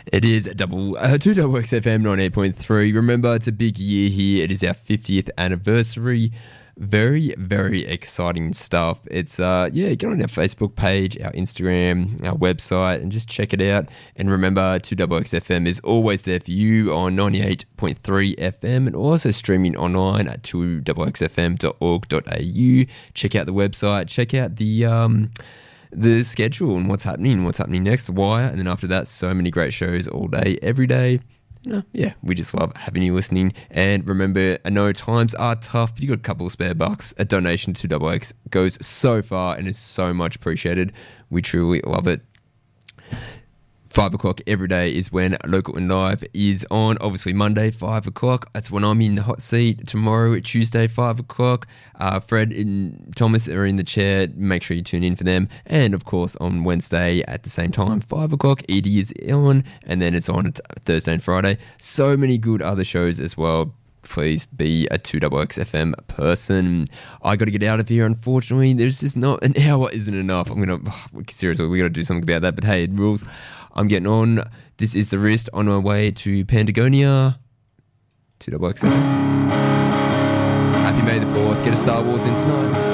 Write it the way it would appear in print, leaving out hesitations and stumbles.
It is 2XFM 98.3. Remember, it's a big year here. It is our 50th anniversary. Very, very exciting stuff. It's, get on our Facebook page, our Instagram, our website, and just check it out. And remember, 2XFM is always there for you on 98.3 FM and also streaming online at 2XFM.org.au. Check out the website. Check out the schedule and what's happening next, The Wire, and then after that, so many great shows all day, every day. We just love having you listening. And remember, I know times are tough, but you got a couple of spare bucks. A donation to XX goes so far and is so much appreciated. We truly love it. 5 o'clock every day is when Local and Live is on. Obviously, Monday, 5 o'clock. That's when I'm in the hot seat. Tomorrow, Tuesday, 5 o'clock. Fred and Thomas are in the chair. Make sure you tune in for them. And, of course, on Wednesday at the same time, 5 o'clock, Edie is on. And then it's on Thursday and Friday. So many good other shows as well. Please be a 2XFM person. I got to get out of here, unfortunately. There's just not an hour isn't enough. Seriously, we got to do something about that. But hey, it rules. I'm getting on. This is The Wrist on our way to Pandagonia. 2XFM. Happy May the 4th. Get a Star Wars in tonight.